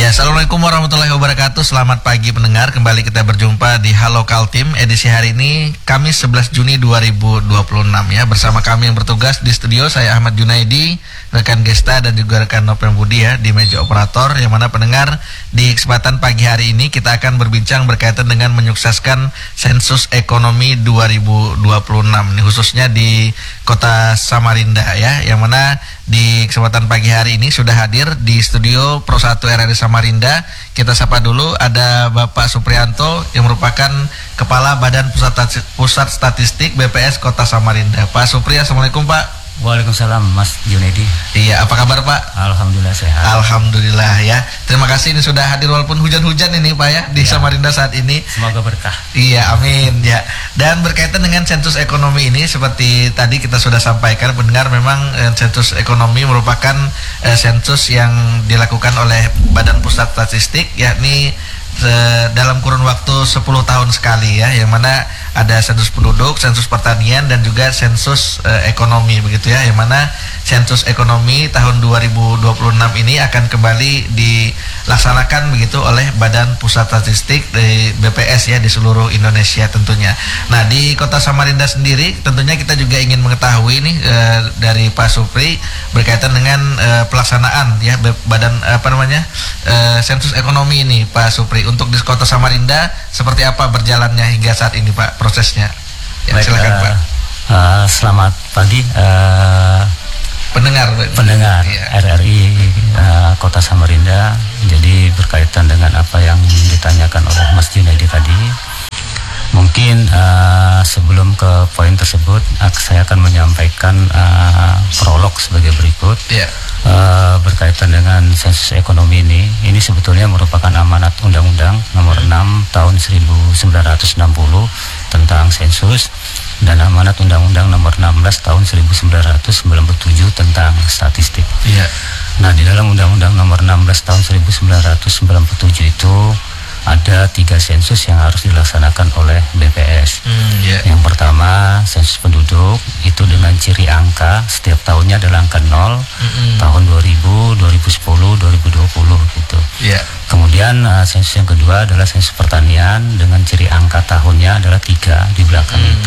Ya, Assalamualaikum warahmatullahi wabarakatuh. Selamat pagi pendengar. Kembali kita berjumpa di Halo Kaltim. Edisi hari ini Kamis 11 Juni 2026 ya. Bersama kami yang bertugas di studio, saya Ahmad Junaidi, rekan Gesta dan juga rekan Novel Budi ya di meja operator. Yang mana pendengar, di kesempatan pagi hari ini kita akan berbincang berkaitan dengan menyukseskan sensus ekonomi 2026. Ini khususnya di Kota Samarinda ya. Yang mana di kesempatan pagi hari ini sudah hadir di studio Pro 1 RRI Samarinda. Kita sapa dulu, ada Bapak Suprianto yang merupakan Kepala Badan Pusat Statistik BPS Kota Samarinda. Pak Supri, Assalamualaikum Pak. Waalaikumsalam Mas Junaidi. Iya, apa kabar Pak? Alhamdulillah sehat. Alhamdulillah ya. Terima kasih ini sudah hadir walaupun hujan-hujan ini Pak ya di Samarinda saat ini. Semoga berkah. Iya, amin ya. Dan berkaitan dengan sensus ekonomi ini, seperti tadi kita sudah sampaikan pendengar, memang sensus ekonomi merupakan sensus yang dilakukan oleh Badan Pusat Statistik, yakni dalam kurun waktu 10 tahun sekali ya, yang mana ada sensus penduduk, sensus pertanian dan juga sensus ekonomi begitu ya, yang mana sensus ekonomi tahun 2026 ini akan kembali dilaksanakan begitu oleh Badan Pusat Statistik di BPS ya di seluruh Indonesia tentunya. Nah, di Kota Samarinda sendiri tentunya kita juga ingin mengetahui nih dari Pak Supri berkaitan dengan pelaksanaan ya Badan sensus ekonomi ini Pak Supri. Untuk di Kota Samarinda seperti apa berjalannya hingga saat ini Pak prosesnya? Ya, baik, silakan Pak. Selamat pagi pendengar ya. RRI Kota Samarinda. Jadi berkaitan dengan apa yang ditanyakan oleh Mas Junaidi tadi, mungkin sebelum ke poin tersebut saya akan menyampaikan prolog sebagai berikut. Yeah. Berkaitan dengan sensus ekonomi ini sebetulnya merupakan amanat Undang-Undang Nomor 6 Tahun 1960 tentang sensus dan amanat Undang-Undang Nomor 16 Tahun 1997 tentang statistik. Yeah. Nah, di dalam Undang-Undang Nomor 16 Tahun 1997 itu ada 3 sensus yang harus dilaksanakan oleh BPS. Yeah. Yang pertama, sensus penduduk itu dengan ciri angka setiap tahunnya adalah angka 0, tahun 2000, 2010, 2020 gitu. Yeah. Kemudian sensus yang kedua adalah sensus pertanian dengan ciri angka tahunnya adalah 3 di belakang itu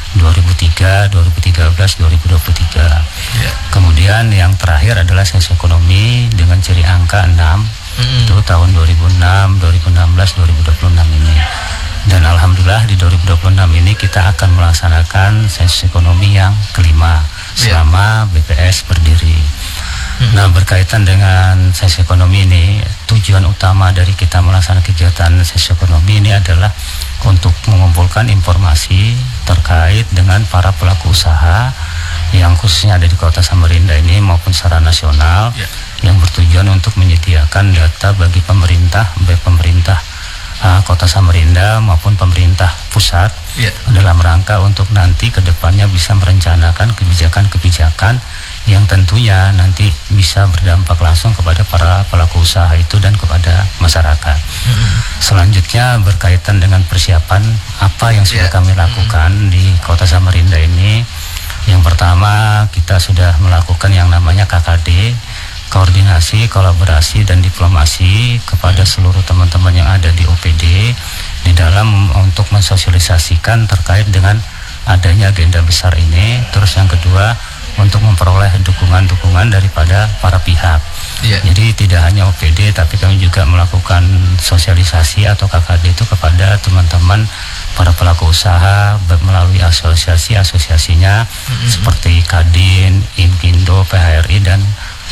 2003, 2013, 2023. Yeah. Kemudian yang terakhir adalah sensus ekonomi dengan ciri angka 6. Itu tahun 2006, 2016, 2026 ini. Dan alhamdulillah di 2026 ini kita akan melaksanakan sensus ekonomi yang kelima selama BPS berdiri. Nah, berkaitan dengan sensus ekonomi ini, tujuan utama dari kita melaksanakan kegiatan sensus ekonomi ini adalah untuk mengumpulkan informasi terkait dengan para pelaku usaha yang khususnya ada di Kota Samarinda ini maupun secara nasional, yang bertujuan untuk menyediakan data bagi pemerintah, baik pemerintah Kota Samarinda maupun pemerintah pusat, dalam rangka untuk nanti kedepannya bisa merencanakan kebijakan-kebijakan yang tentunya nanti bisa berdampak langsung kepada para pelaku usaha itu dan kepada masyarakat. Selanjutnya berkaitan dengan persiapan apa yang sudah kami lakukan di Kota Samarinda ini. Yang pertama, kita sudah melakukan yang namanya KKD, koordinasi, kolaborasi, dan diplomasi kepada seluruh teman-teman yang ada di OPD di dalam untuk mensosialisasikan terkait dengan adanya agenda besar ini. Terus yang kedua, untuk memperoleh dukungan-dukungan daripada para pihak. Jadi tidak hanya OPD, tapi kami juga melakukan sosialisasi atau KKD itu kepada teman-teman para pelaku usaha melalui asosiasinya seperti Kadin, Inkindo, PHRI dan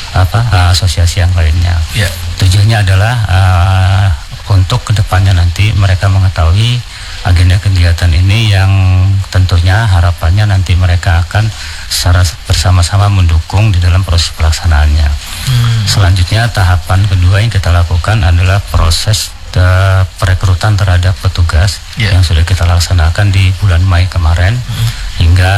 asosiasi yang lainnya. Tujuannya adalah untuk kedepannya nanti mereka mengetahui agenda kegiatan ini yang tentunya harapannya nanti mereka akan secara bersama-sama mendukung di dalam proses pelaksanaannya. Selanjutnya tahapan kedua yang kita lakukan adalah proses perekrutan terhadap petugas yang sudah kita laksanakan di bulan Mei kemarin hingga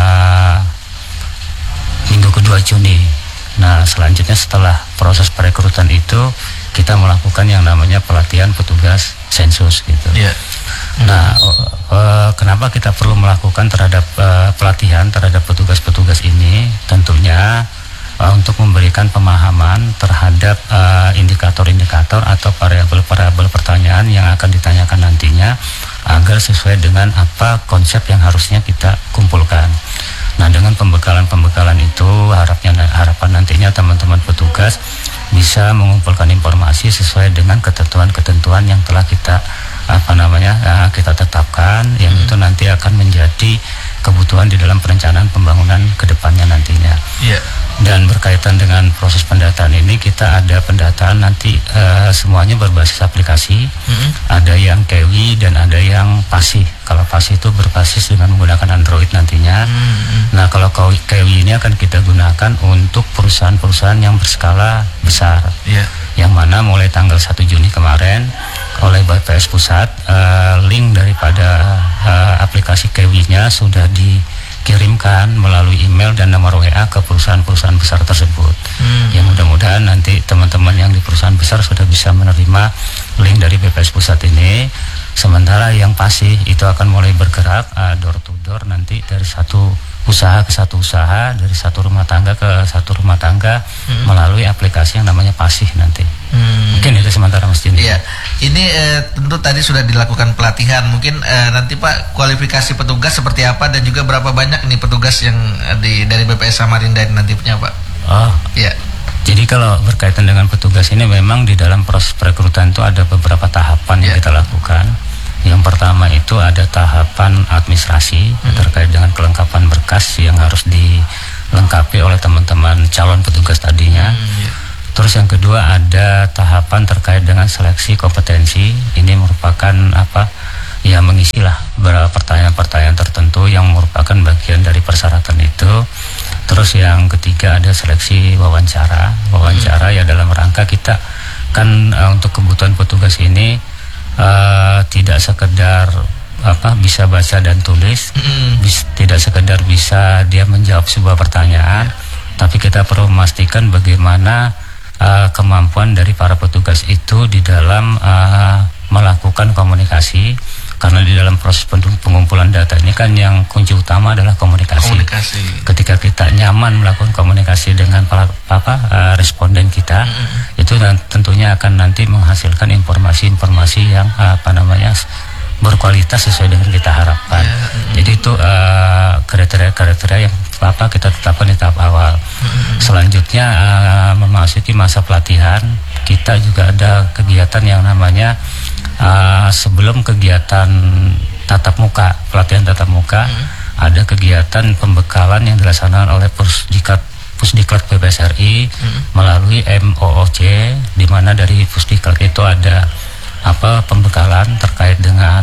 minggu kedua Juni. Nah, selanjutnya setelah proses perekrutan itu kita melakukan yang namanya pelatihan petugas sensus gitu. Nah, kenapa kita perlu melakukan terhadap pelatihan terhadap petugas-petugas ini? Tentunya untuk memberikan pemahaman terhadap indikator-indikator atau variabel-variabel pertanyaan yang akan ditanyakan nantinya agar sesuai dengan apa konsep yang harusnya kita kumpulkan. Nah, dengan pembekalan itu harapan nantinya teman-teman petugas bisa mengumpulkan informasi sesuai dengan ketentuan-ketentuan yang telah kita kita tetapkan, yang itu nanti akan menjadi kebutuhan di dalam perencanaan pembangunan kedepannya nantinya. Dan berkaitan dengan proses pendataan ini, kita ada pendataan nanti semuanya berbasis aplikasi. Ada yang KEWI dan ada yang PASI. Kalau PASI itu berbasis dengan menggunakan Android nantinya. Nah, kalau KEWI ini akan kita gunakan untuk perusahaan-perusahaan yang berskala besar. Yang mana mulai tanggal 1 Juni kemarin oleh BPS Pusat, link daripada aplikasi KEWI-nya sudah dikirimkan melalui email dan nomor WA ke perusahaan-perusahaan besar tersebut. Ya, mudah-mudahan nanti teman-teman yang di perusahaan besar sudah bisa menerima link dari BPS Pusat ini. Sementara yang PASI itu akan mulai bergerak door to door nanti dari satu usaha ke satu usaha, dari satu rumah tangga ke satu rumah tangga melalui aplikasi yang namanya PASI nanti. Mungkin itu sementara Mas Jini. Iya, ini tentu tadi sudah dilakukan pelatihan. Mungkin nanti Pak, kualifikasi petugas seperti apa dan juga berapa banyak nih petugas yang dari BPS Samarinda nantinya Pak? Iya. Jadi kalau berkaitan dengan petugas ini memang di dalam proses perekrutan itu ada beberapa tahapan yang kita lakukan. Yang pertama itu ada tahapan administrasi terkait dengan kelengkapan berkas yang harus dilengkapi oleh teman-teman calon petugas tadinya. Terus yang kedua ada tahapan terkait dengan seleksi kompetensi. Ini merupakan mengisilah beberapa pertanyaan-pertanyaan tertentu yang merupakan bagian dari persyaratan itu. Terus yang ketiga ada seleksi wawancara. Wawancara ya dalam rangka kita kan untuk kebutuhan petugas ini tidak sekedar bisa baca dan tulis, tidak sekedar bisa dia menjawab sebuah pertanyaan, tapi kita perlu memastikan bagaimana kemampuan dari para petugas itu di dalam melakukan komunikasi, karena di dalam proses pengumpulan data ini kan yang kunci utama adalah komunikasi. Ketika kita nyaman melakukan komunikasi dengan responden kita, itu tentunya akan nanti menghasilkan informasi-informasi yang berkualitas sesuai dengan kita harapkan. Jadi itu kriteria-kriteria yang kita tetapkan di tahap awal. Selanjutnya memasuki masa pelatihan, kita juga ada kegiatan yang namanya sebelum kegiatan tatap muka, pelatihan tatap muka, ada kegiatan pembekalan yang dilaksanakan oleh Pusdiklat BPS RI melalui MOOC, di mana dari Pusdiklat itu ada pembekalan terkait dengan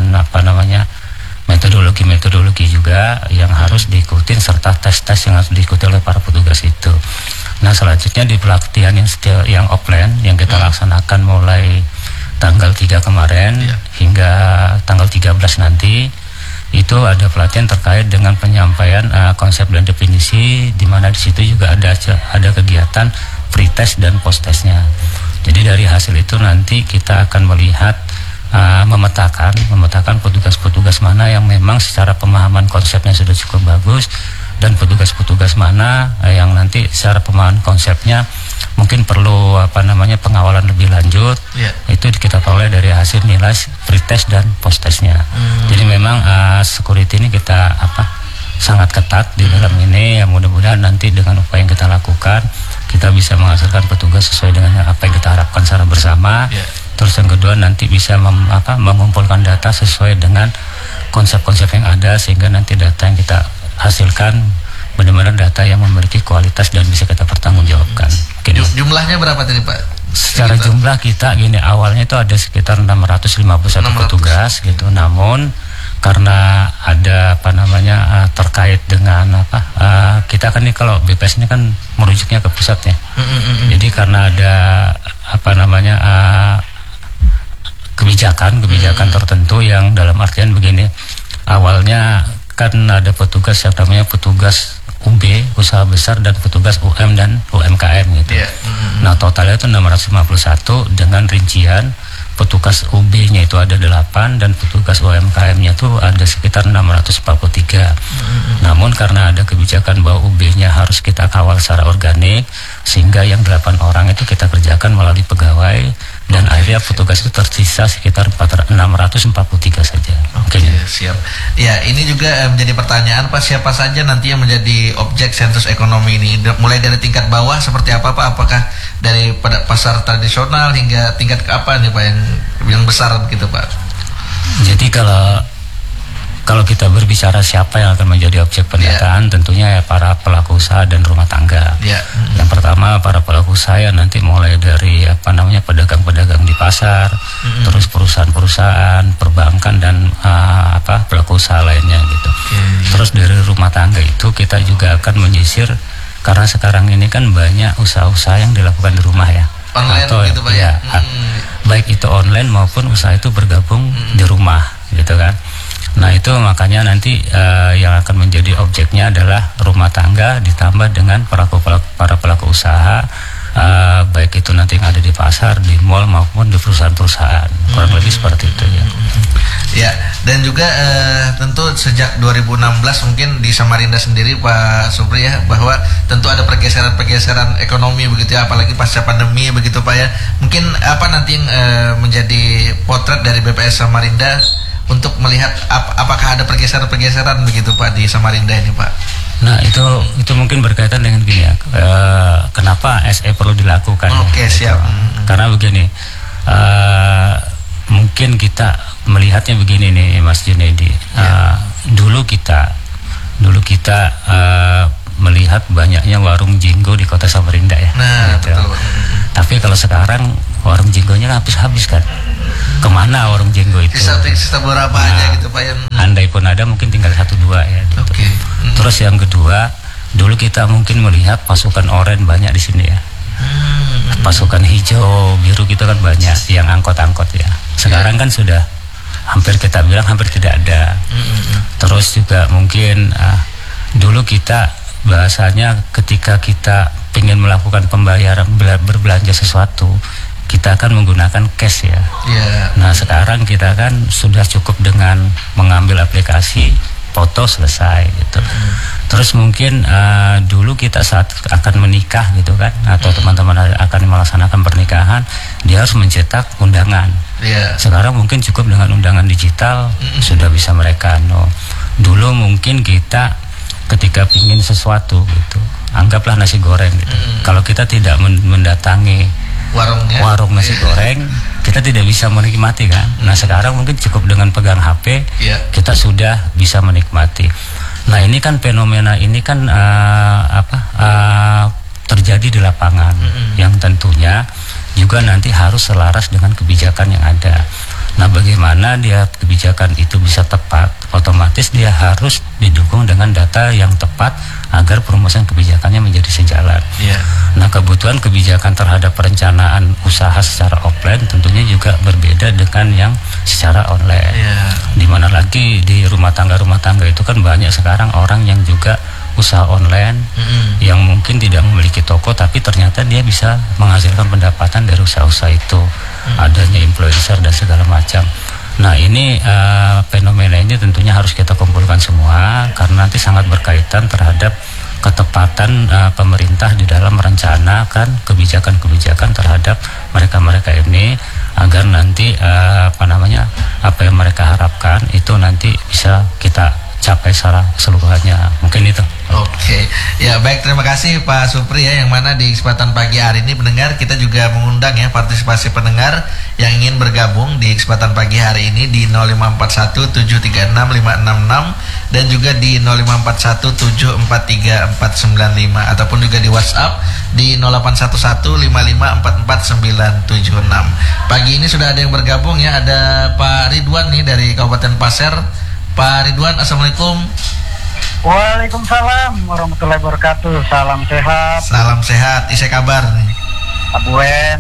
metodologi juga yang harus diikuti, serta tes-tes yang harus diikuti oleh para petugas itu. Nah, selanjutnya di pelatihan yang offline yang kita laksanakan mulai tanggal 3 kemarin hingga tanggal 13 nanti, itu ada pelatihan terkait dengan penyampaian konsep dan definisi, di mana di situ juga ada kegiatan pre-test dan post-testnya. Jadi dari hasil itu nanti kita akan melihat memetakan petugas-petugas mana yang memang secara pemahaman konsepnya sudah cukup bagus, dan petugas-petugas mana yang nanti secara pemahaman konsepnya mungkin perlu pengawalan lebih lanjut. Itu kita peroleh dari hasil nilai pre-test dan post-testnya. Jadi memang security ini kita sangat ketat di dalam ini. Ya, mudah-mudahan nanti dengan upaya yang kita lakukan kita bisa menghasilkan petugas sesuai dengan apa yang kita harapkan secara bersama. Terus yang kedua nanti bisa mengumpulkan data sesuai dengan konsep-konsep yang ada, sehingga nanti data yang kita hasilkan benar-benar data yang memiliki kualitas dan bisa kita pertanggungjawabkan. Jumlahnya berapa tadi Pak? Secara jumlah kita awalnya itu ada sekitar 651 petugas gitu. Namun karena ada terkait dengan kita kan ini kalau BPS ini kan merujuknya ke pusatnya. Jadi karena ada kebijakan tertentu yang dalam artian begini, awalnya kan ada petugas yang namanya petugas UB, usaha besar, dan petugas UM dan UMKM gitu. Nah, totalnya itu 651 dengan rincian petugas UB-nya itu ada 8 dan petugas UMKM-nya itu ada sekitar 643. Namun karena ada kebijakan bahwa UB-nya harus kita kawal secara organik, sehingga yang 8 orang itu kita kerjakan melalui pegawai, dan akhirnya petugas itu tersisa sekitar 643 saja. Oke, siap. Ya, ini juga menjadi pertanyaan Pak, siapa saja nanti yang menjadi objek sensus ekonomi ini? Mulai dari tingkat bawah seperti apa Pak? Apakah dari pasar tradisional hingga tingkat ke apa nih Pak yang besar gitu Pak? Jadi kalau kita berbicara siapa yang akan menjadi objek pendataan, tentunya ya para pelaku usaha dan rumah tangga. Yang pertama para pelaku usaha nanti mulai dari pedagang-pedagang di pasar, terus perusahaan-perusahaan, perbankan dan pelaku usaha lainnya gitu. Terus dari rumah tangga itu kita juga akan menyisir, karena sekarang ini kan banyak usaha-usaha yang dilakukan di rumah ya. Online atau gitu Pak ya. Baik itu online maupun usaha itu bergabung di rumah gitu kan. Nah itu makanya nanti yang akan menjadi objeknya adalah rumah tangga ditambah dengan para pelaku usaha, baik itu nanti yang ada di pasar, di mal maupun di perusahaan-perusahaan. Kurang lebih seperti itu ya. Ya, dan juga tentu sejak 2016 mungkin di Samarinda sendiri Pak Supri ya, bahwa tentu ada pergeseran ekonomi begitu ya, apalagi pasca pandemi begitu Pak ya. Mungkin apa nanti yang menjadi potret dari BPS Samarinda untuk melihat apakah ada pergeseran begitu Pak di Samarinda ini Pak? Nah itu mungkin berkaitan dengan gini ya, kenapa SE perlu dilakukan? Oke, siap. Karena begini, mungkin kita melihatnya begini nih Mas Junedi, dulu kita melihat banyaknya warung jinggo di kota Samarinda ya. Nah, gitu. betul. Tapi kalau sekarang warung jinggonya habis kan. Kemana warung jenggo itu? Sisa berapa aja gitu Pak ya. Andai pun ada mungkin tinggal 1-2 ya gitu. Oke. Terus yang kedua, dulu kita mungkin melihat pasukan oranye banyak di sini ya. Pasukan hijau, biru gitu kan banyak yang angkot-angkot ya. Sekarang kan sudah hampir kita bilang hampir tidak ada. Terus juga mungkin dulu kita bahasanya ketika kita ingin melakukan pembayaran berbelanja sesuatu, kita akan menggunakan cash ya. Nah sekarang kita kan sudah cukup dengan mengambil aplikasi, foto selesai gitu. Terus mungkin dulu kita saat akan menikah gitu kan, atau teman-teman akan melaksanakan pernikahan, dia harus mencetak undangan. Sekarang mungkin cukup dengan undangan digital, sudah bisa mereka Dulu mungkin kita ketika ingin sesuatu gitu, anggaplah nasi goreng gitu. Kalau kita tidak mendatangi warung nasi goreng, kita tidak bisa menikmati kan. Nah sekarang mungkin cukup dengan pegang HP, kita sudah bisa menikmati. Nah ini kan fenomena ini kan terjadi di lapangan, yang tentunya juga nanti harus selaras dengan kebijakan yang ada. Nah bagaimana dia kebijakan itu bisa tepat, otomatis dia harus didukung dengan data yang tepat agar perumusan kebijakannya menjadi sejalan. Nah kebutuhan kebijakan terhadap perencanaan usaha secara offline tentunya juga berbeda dengan yang secara online. Dimana lagi di rumah tangga itu kan banyak sekarang orang yang juga usaha online, yang mungkin tidak memiliki toko tapi ternyata dia bisa menghasilkan pendapatan dari usaha-usaha itu. Adanya influencer dan segala macam. Nah ini fenomena ini tentunya harus kita kumpulkan semua, karena nanti sangat berkaitan terhadap ketepatan pemerintah di dalam merencanakan kebijakan-kebijakan terhadap mereka-mereka ini, agar nanti apa yang mereka harapkan itu nanti bisa kita capai secara keseluruhannya. Mungkin itu. Oke. Ya baik, terima kasih Pak Supri ya, yang mana di kesempatan pagi hari ini pendengar kita juga mengundang ya partisipasi pendengar yang ingin bergabung di kesempatan pagi hari ini di 0541736566 dan juga di 0541743495 ataupun juga di WhatsApp di 081155449976. Pagi ini sudah ada yang bergabung ya, ada Pak Ridwan nih dari Kabupaten Pasir. Pak Ridwan, assalamualaikum. Waalaikumsalam warahmatullahi wabarakatuh. Salam sehat. Salam sehat. Isi kabar nih. Abuen.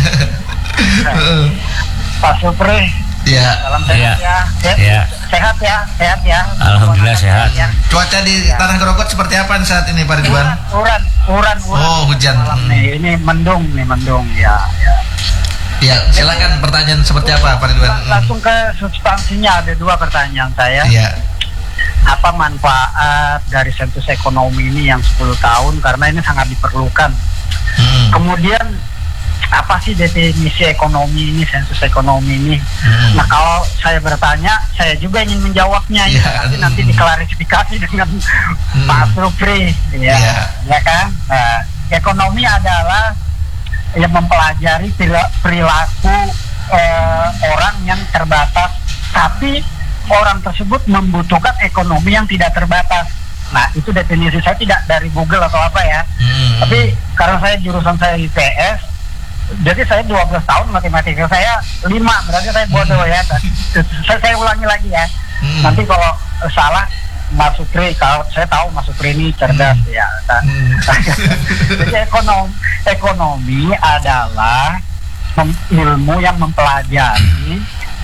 Pak Supri. Salam sehat ya. Sehat ya. Alhamdulillah sehat. Cuaca di Tanah Grogol seperti apa saat ini Pak Ridwan? Uran. Oh hujan. Ini mendung ya. Ya, silakan pertanyaan seperti apa Pak Ridwan? Langsung ke substansinya, ada 2 pertanyaan saya. Iya. Apa manfaat dari sensus ekonomi ini yang 10 tahun, karena ini sangat diperlukan. Kemudian apa sih definisi ekonomi ini, sensus ekonomi ini? Nah, kalau saya bertanya, saya juga ingin menjawabnya. Nanti diklarifikasi dengan Pak Supri, ya kan? Nah, ekonomi adalah yang mempelajari perilaku orang yang terbatas, tapi orang tersebut membutuhkan ekonomi yang tidak terbatas. Nah, itu definisi saya, tidak dari Google atau apa ya. Tapi karena saya jurusan saya IPS, jadi saya 12 tahun matematika saya 5, berarti saya bodoh ya. Saya ulangi lagi ya. Nanti kalau salah Mas Supri, kalau saya tahu Mas Supri ini cerdas ya. Jadi ekonomi adalah ilmu yang mempelajari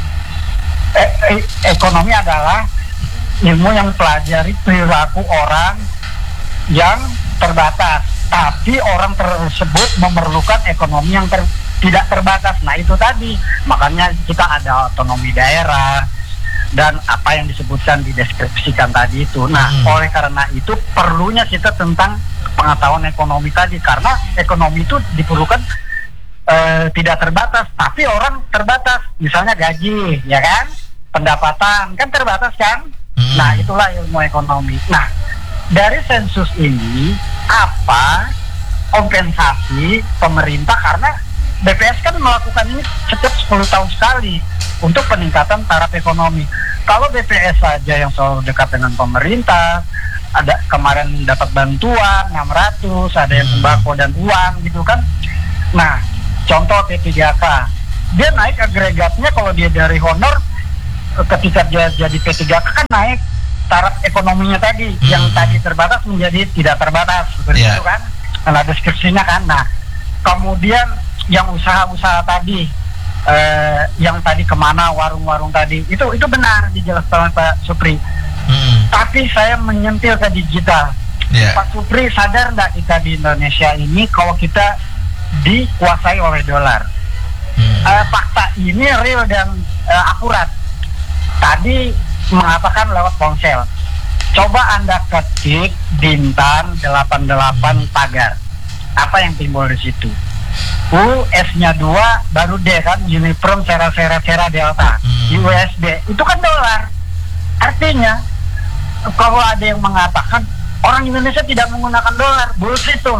ekonomi adalah ilmu yang mempelajari perilaku orang yang terbatas, tapi orang tersebut memerlukan ekonomi yang tidak terbatas. Nah, itu tadi, makanya kita ada otonomi daerah dan apa yang disebutkan, dideskripsikan tadi itu. Nah, oleh karena itu perlunya kita tentang pengetahuan ekonomi tadi, karena ekonomi itu diperlukan tidak terbatas, tapi orang terbatas, misalnya gaji, ya kan, pendapatan kan terbatas kan. Nah, itulah ilmu ekonomi. Nah, dari sensus ini apa kompensasi pemerintah, karena BPS kan melakukan ini setiap 10 tahun sekali untuk peningkatan taraf ekonomi. Kalau BPS saja yang selalu dekat dengan pemerintah, ada kemarin dapat bantuan 600, ada yang sembako dan uang gitu kan. Nah, contoh P3K, dia naik agregatnya, kalau dia dari honor, ketika dia jadi P3K kan naik taraf ekonominya tadi, yang tadi terbatas menjadi tidak terbatas, seperti itu kan. Nah, deskripsinya kan. Nah, kemudian yang usaha-usaha tadi, yang tadi kemana, warung-warung tadi, itu benar dijelaskan Pak Supri. Tapi saya menyentil ke digital. Pak Supri, sadar nggak kita di Indonesia ini kalau kita dikuasai oleh dolar? Fakta ini real dan akurat. Tadi mengatakan lewat ponsel. Coba Anda ketik Bintan 88 pagar. Apa yang timbul di situ? US-nya 2, baru D kan, Uniform Sierra Delta, USD. Itu kan dolar. Artinya, kalau ada yang mengatakan orang Indonesia tidak menggunakan dolar, bullshit tuh.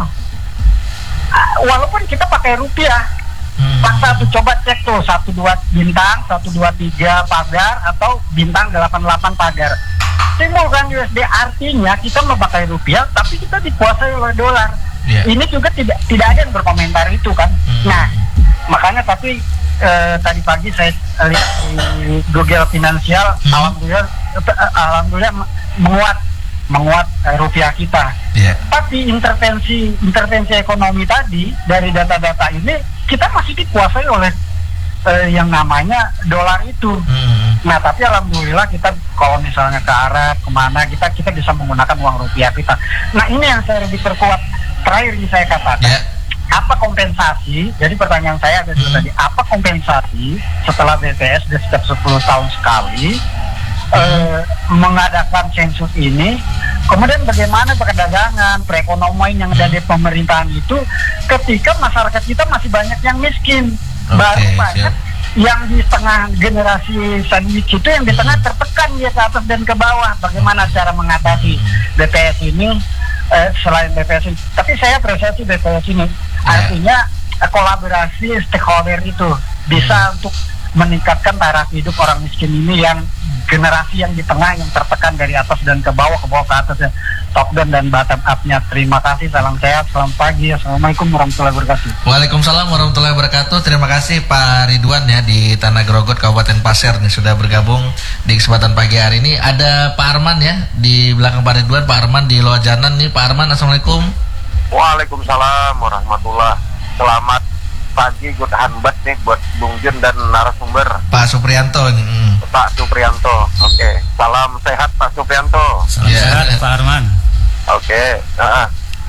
Walaupun kita pakai rupiah, paksa tuh, coba cek tuh 12 bintang, 123 pagar atau bintang 88 pagar. Timbul kan USD, artinya kita memakai rupiah tapi kita dikuasai oleh dolar. Ini juga tidak ada yang berkomentar itu kan. Nah, makanya tapi tadi pagi saya lihat di Google Finansial, alhamdulillah menguat rupiah kita. Tapi intervensi ekonomi tadi dari data-data ini kita masih dikuasai oleh yang namanya dolar itu. Nah, tapi alhamdulillah kita kalau misalnya ke Arab kemana, kita bisa menggunakan uang rupiah kita. Nah, ini yang saya lebih perkuat. Terakhir saya katakan, apa kompensasi? Jadi pertanyaan saya ada dulu tadi, apa kompensasi setelah BPS setiap 10 tahun sekali mengadakan sensus ini? Kemudian bagaimana perdagangan, perekonomian yang ada di pemerintahan itu ketika masyarakat kita masih banyak yang miskin, baru banyak yang di tengah generasi sandwich itu, yang di tengah tertekan dia ke atas dan ke bawah. Bagaimana cara mengatasi BPS ini? Selain BPS ini, tapi saya apresiasi BPS ini, artinya kolaborasi stakeholder itu bisa untuk meningkatkan taraf hidup orang miskin ini, yang generasi yang di tengah yang tertekan dari atas dan ke bawah ke atas ya, top down dan bottom up-nya. Terima kasih, salam sehat, selamat pagi, assalamualaikum warahmatullahi wabarakatuh. Waalaikumsalam warahmatullahi wabarakatuh. Terima kasih Pak Ridwan ya di Tanah Grogot Kabupaten Pasir nih sudah bergabung di kesempatan pagi hari ini. Ada Pak Arman ya di belakang Pak Ridwan, Pak Arman di Lojanan nih. Pak Arman, assalamualaikum. Waalaikumsalam warahmatullahi. Selamat pagi, good hanbat nih buat Bung Jun dan narasumber Pak Supriyanto nih. Pak Supriyanto. Oke. Salam sehat Pak Supriyanto. Salam sehat Pak Arman. Oke.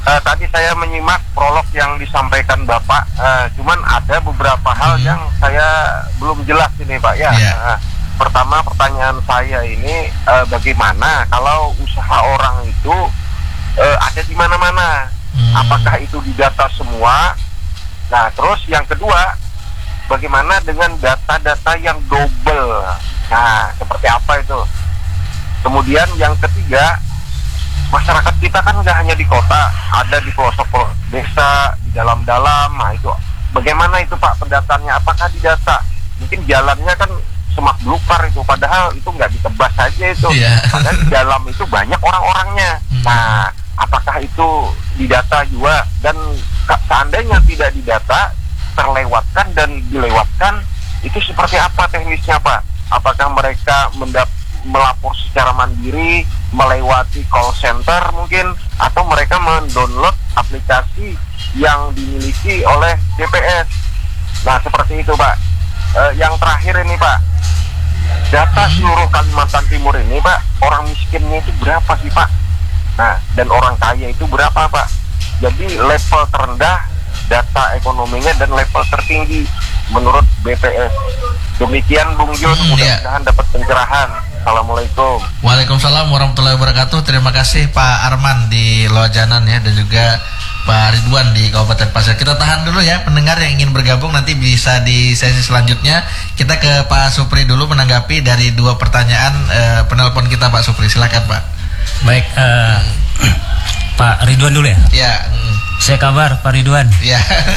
tadi saya menyimak prolog yang disampaikan Bapak, cuman ada beberapa hal yang saya belum jelas ini Pak ya. Pertama, pertanyaan saya ini bagaimana kalau usaha orang itu ada di mana-mana? Apakah itu didata semua? Nah, terus yang kedua, bagaimana dengan data-data yang double? Nah, seperti apa itu? Kemudian yang ketiga, masyarakat kita kan nggak hanya di kota, ada di pelosok-pelosok desa, di dalam-dalam. Nah, itu bagaimana itu Pak pendataannya? Apakah didata? Mungkin jalannya kan semak belukar itu, padahal itu nggak ditebas saja itu. Padahal di dalam itu banyak orang-orangnya. Nah, apakah itu didata juga? Dan seandainya tidak didata, terlewatkan dan dilewatkan, itu seperti apa teknisnya Pak? Apakah mereka melapor secara mandiri, melewati call center mungkin, atau mereka mendownload aplikasi yang dimiliki oleh DPS? Nah, seperti itu Pak. Yang terakhir ini Pak, data seluruh Kalimantan Timur ini Pak, orang miskinnya itu berapa sih Pak? Nah, dan orang kaya itu berapa Pak? Jadi level terendah data ekonominya dan level tertinggi menurut BPS. Demikian Bung Jun, mudah-mudahan dapat pencerahan. Assalamualaikum. Waalaikumsalam warahmatullahi wabarakatuh. Terima kasih Pak Arman di Lojanan ya, dan juga Pak Ridwan di Kabupaten Pasir. Kita tahan dulu ya, pendengar yang ingin bergabung nanti bisa di sesi selanjutnya. Kita ke Pak Supri dulu menanggapi dari dua pertanyaan penelpon kita. Pak Supri, silakan Pak. Baik, Pak Ridwan dulu ya. Ya. Saya kabar Pak Ridwan. Ya.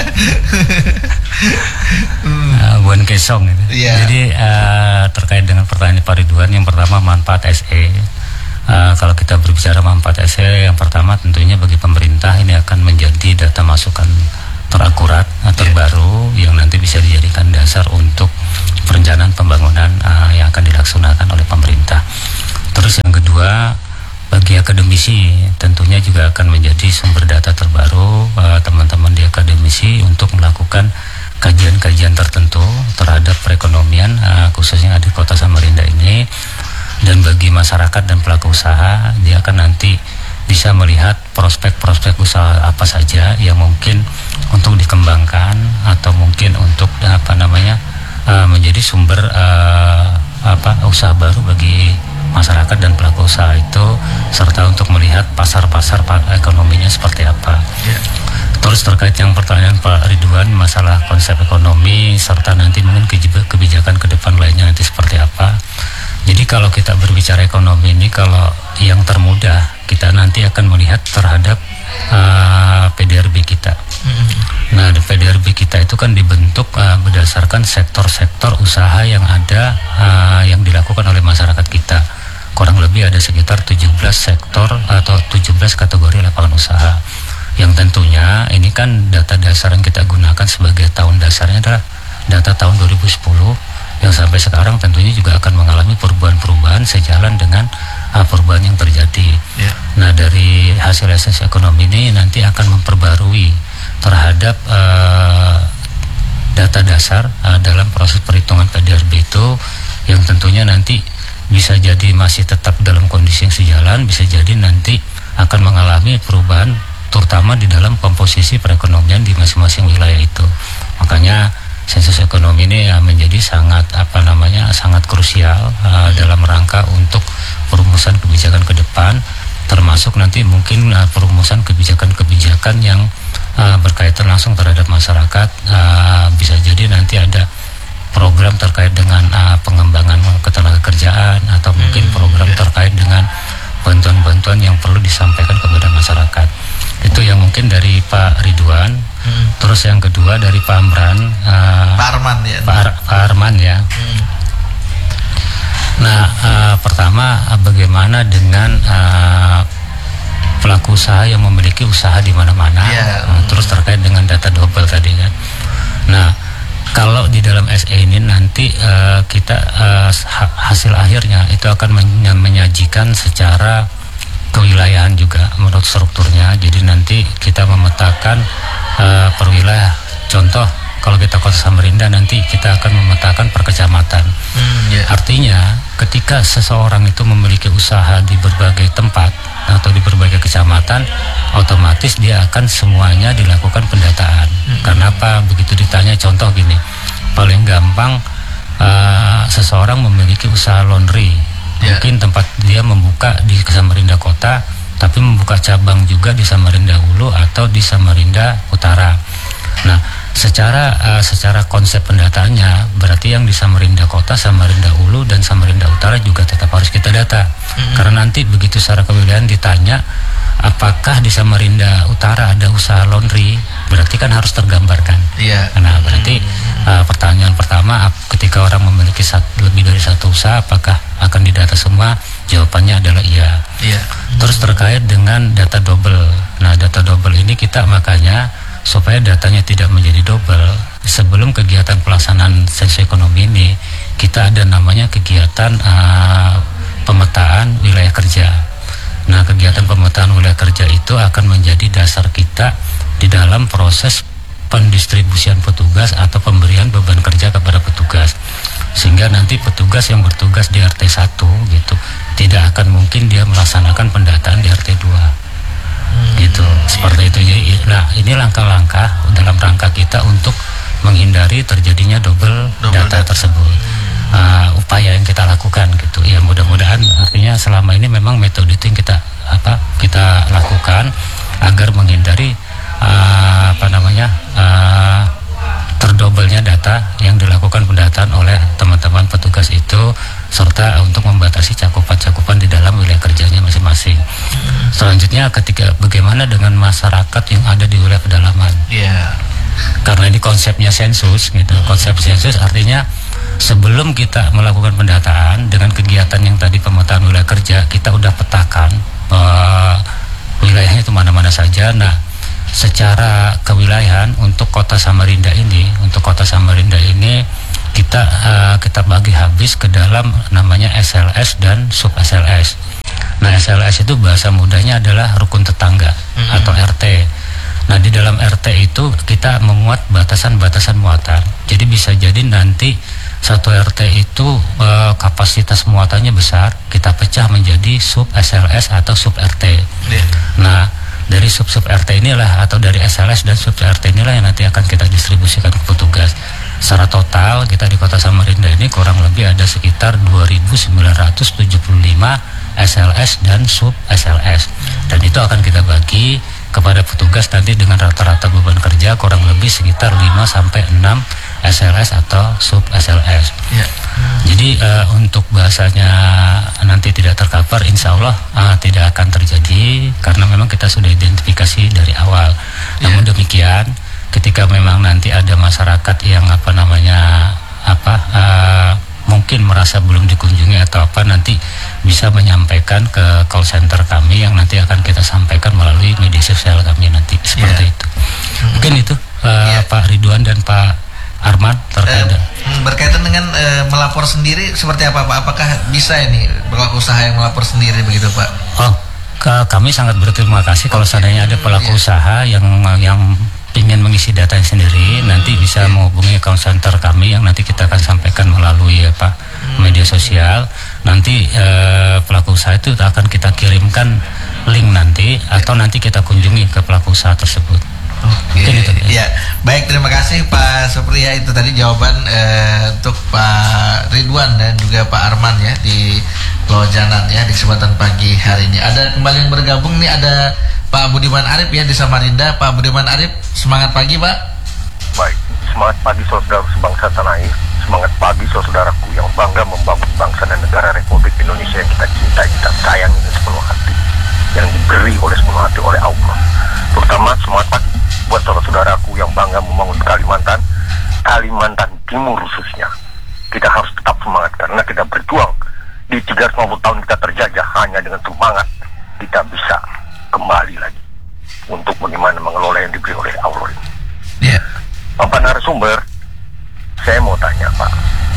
Buan Kesong gitu. Jadi terkait dengan pertanyaan Pak Ridwan, yang pertama manfaat SE. Kalau kita berbicara manfaat SE, yang pertama tentunya bagi pemerintah ini akan menjadi data masukan terakurat, terbaru, yang nanti bisa dijadikan dasar untuk perencanaan pembangunan yang akan dilaksanakan oleh pemerintah. Terus yang kedua, bagi akademisi tentunya juga akan menjadi sumber data terbaru teman-teman di akademisi untuk melakukan kajian-kajian tertentu terhadap perekonomian khususnya di Kota Samarinda ini. Dan bagi masyarakat dan pelaku usaha, dia akan nanti bisa melihat prospek-prospek usaha apa saja yang mungkin untuk dikembangkan atau mungkin untuk menjadi sumber usaha baru bagi masyarakat dan pelaku usaha itu, serta untuk melihat pasar-pasar ekonominya seperti apa. Terus terkait yang pertanyaan Pak Ridwan masalah konsep ekonomi serta nanti mungkin kebijakan ke depan lainnya nanti seperti apa. Jadi kalau kita berbicara ekonomi ini, kalau yang termudah kita nanti akan melihat terhadap PDRB kita. Nah, PDRB kita itu kan dibentuk berdasarkan sektor-sektor usaha yang ada yang dilakukan oleh masyarakat kita. Kurang lebih ada sekitar 17 sektor atau 17 kategori lapangan usaha. Yang tentunya ini kan data dasar yang kita gunakan sebagai tahun dasarnya adalah data tahun 2010 yang sampai sekarang tentunya juga akan mengalami perubahan-perubahan sejalan dengan perubahan yang terjadi. Nah, dari hasil ekonomi ini nanti akan memperbarui terhadap data dasar dalam proses perhitungan PDRB itu, yang tentunya nanti bisa jadi masih tetap dalam kondisi yang sejalan, bisa jadi nanti akan mengalami perubahan terutama di dalam komposisi perekonomian di masing-masing wilayah itu. Makanya sensus ekonomi ini menjadi sangat sangat krusial dalam rangka untuk perumusan kebijakan ke depan, termasuk nanti mungkin perumusan kebijakan-kebijakan yang berkaitan langsung terhadap masyarakat. Bisa jadi nanti ada program terkait dengan pengembangan ketenagakerjaan atau mungkin program terkait dengan bantuan-bantuan yang perlu disampaikan kepada masyarakat. Itu yang mungkin dari Pak Ridwan. Terus yang kedua dari Pak Amran, Pak Arman ya. Pak Arman ya. Nah, pertama bagaimana dengan pelaku usaha yang memiliki usaha di mana-mana, terus terkait dengan data double tadi kan. Nah, kalau di dalam SE ini nanti kita hasil akhirnya itu akan menyajikan secara kewilayahan juga menurut strukturnya. Jadi nanti kita memetakan per wilayah. Contoh, kalau kita Kota Samarinda nanti kita akan memetakan per kecamatan. Artinya ketika seseorang itu memiliki usaha di berbagai tempat, atau di berbagai kecamatan, otomatis dia akan semuanya dilakukan pendataan. Karena apa? Begitu ditanya, contoh gini, paling gampang seseorang memiliki usaha laundry, mungkin tempat dia membuka di Samarinda Kota, tapi membuka cabang juga di Samarinda Hulu atau di Samarinda Utara. Nah, secara konsep pendataannya berarti yang di Samarinda Kota, Samarinda Hulu dan Samarinda Utara juga tetap harus kita data. Karena nanti begitu secara kewilayahan ditanya apakah di Samarinda Utara ada usaha laundry, berarti kan harus tergambarkan. Nah, berarti pertanyaan pertama, ketika orang memiliki lebih dari satu usaha, apakah akan didata semua? Jawabannya adalah iya. Terus terkait dengan data double. Nah, data double ini kita makanya supaya datanya tidak menjadi double, sebelum kegiatan pelaksanaan sensus ekonomi ini, kita ada namanya kegiatan pemetaan wilayah kerja. Nah, kegiatan pemetaan wilayah kerja itu akan menjadi dasar kita di dalam proses pendistribusian petugas atau pemberian beban kerja kepada petugas. Sehingga nanti petugas yang bertugas di RT 1 gitu, tidak akan mungkin dia melaksanakan pendataan di RT 2. Gitu, seperti itu. Nah, ini langkah-langkah dalam rangka kita untuk menghindari terjadinya double data tersebut. Upaya yang kita lakukan gitu. Ya, mudah-mudahan artinya selama ini memang metode itu yang kita lakukan agar menghindari terdobelnya data yang dilakukan pendataan oleh teman-teman petugas itu, serta untuk membatasi cakupan di dalam wilayah kerjanya masing-masing. Selanjutnya, bagaimana dengan masyarakat yang ada di wilayah pedalaman? Karena ini konsepnya sensus gitu. Konsep sensus artinya sebelum kita melakukan pendataan dengan kegiatan yang tadi pemetaan wilayah kerja, kita udah petakan wilayahnya itu mana-mana saja. Nah, secara kewilayahan untuk kota Samarinda ini, kita bagi habis ke dalam namanya SLS dan sub SLS. Nah, SLS itu bahasa mudahnya adalah rukun tetangga atau RT. Nah, di dalam RT itu kita memuat batasan-batasan muatan. Jadi bisa jadi nanti satu RT itu kapasitas muatannya besar, kita pecah menjadi sub SLS atau sub RT. Nah, dari sub RT inilah atau dari SLS dan sub RT inilah yang nanti akan kita distribusikan ke petugas. Secara total kita di Kota Samarinda ini kurang lebih ada sekitar 2.975 SLS dan sub SLS, dan itu akan kita bagi kepada petugas nanti dengan rata-rata beban kerja kurang lebih sekitar 5-6 SLS atau sub SLS. Jadi untuk bahasanya nanti tidak tercover, insya Allah tidak akan terjadi karena memang kita sudah identifikasi dari awal. Namun demikian, ketika memang nanti ada masyarakat yang mungkin merasa belum dikunjungi atau nanti bisa menyampaikan ke call center kami yang nanti akan kita sampaikan melalui media sosial kami nanti, seperti itu. Mungkin itu Pak Ridwan dan Pak Arman terkait berkaitan dengan melapor sendiri seperti apa Pak? Apakah bisa ini pelaku usaha yang melapor sendiri begitu Pak? Kami sangat berterima kasih kalau seandainya ada pelaku usaha yang ingin mengisi datanya sendiri, nanti bisa menghubungi call center kami yang nanti kita akan sampaikan melalui media sosial. Nanti pelaku usaha itu akan kita kirimkan link nanti, atau nanti kita kunjungi ke pelaku usaha tersebut. Baik, terima kasih Pak Supriya. Itu tadi jawaban untuk Pak Ridwan dan juga Pak Arman ya di Lojanan ya di kesempatan pagi hari ini. Ada kembali yang bergabung nih, ada Pak Budiman Arif ya di Samarinda. Pak Budiman Arif, semangat pagi Pak. Baik, semangat pagi saudara sebangsa tanah air. Semangat pagi saudaraku yang bangga membangun bangsa dan negara Republik Indonesia yang kita cintai, kita sayangi dengan sepenuh hati, yang diberi oleh sepenuh hati oleh Allah. Terutama semangat pagi buat saudara-saudaraku yang bangga membangun Kalimantan Timur khususnya. Kita harus tetap semangat karena kita berjuang di 350 tahun kita terjajah. Hanya dengan semangat kita bisa kembali lagi untuk bagaimana mengelola yang diberi oleh Allah ini. Bapak narasumber, saya mau tanya Pak,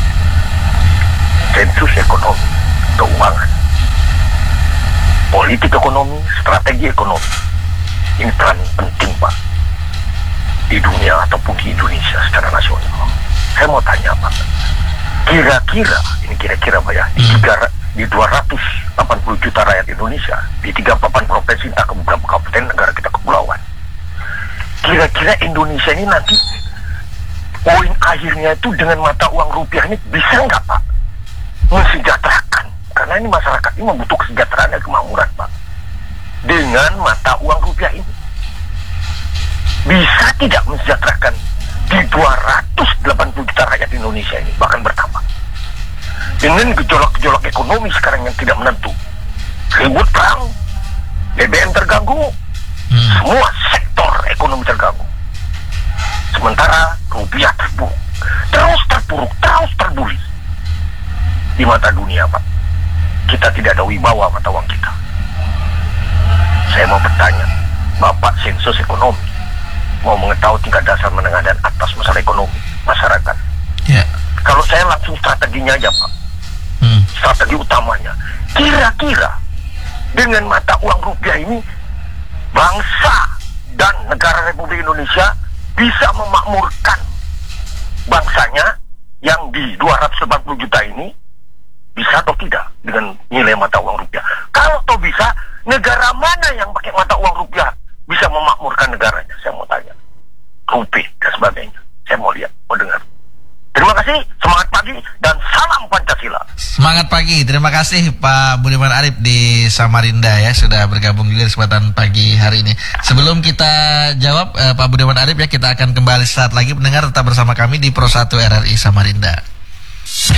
sensus ekonomi, keuangan, politik ekonomi, strategi ekonomi, ini peran penting Pak di dunia ataupun di Indonesia secara nasional. Saya mau tanya Pak, kira-kira Pak ya, di di 280 juta rakyat Indonesia, di 38 provinsi, entah ke beberapa kabupaten negara kita kepulauan. Kira-kira Indonesia ini nanti poin akhirnya itu dengan mata uang rupiah ini bisa nggak Pak mensejahterakan? Karena ini masyarakat ini membutuhkan kesejahteraan dan kemakmuran Pak. Dengan mata uang rupiah ini bisa tidak mensejahterakan di 280 juta rakyat Indonesia ini, bahkan bertambah. Dengan gejolak-gejolak ekonomi sekarang yang tidak menentu, ribut perang, BBM terganggu, semua sektor ekonomi terganggu. Sementara rupiah terus terbuli di mata dunia Pak. Kita tidak ada wibawa mata uang kita. Saya mau bertanya, Bapak sensus ekonomi, mau mengetahui tingkat dasar menengah dan atas masalah ekonomi masyarakat. Kalau saya langsung strateginya aja Pak, strategi utamanya, kira-kira dengan mata uang rupiah ini bangsa dan negara Republik Indonesia bisa memakmurkan bangsanya yang di 280 juta ini, bisa atau tidak dengan nilai mata uang rupiah? Kalau toh bisa, negara mana yang pakai mata uang rupiah bisa memakmurkan negaranya? Saya mau tanya. Rupiah dan sebagainya. Saya mau lihat, mau dengar. Terima kasih, semangat pagi dan salam Pancasila. Semangat pagi, terima kasih Pak Budiman Arif di Samarinda ya, sudah bergabung juga di kesempatan pagi hari ini. Sebelum kita jawab Pak Budiman Arif ya, kita akan kembali saat lagi. Pendengar tetap bersama kami di Pro 1 RRI Samarinda.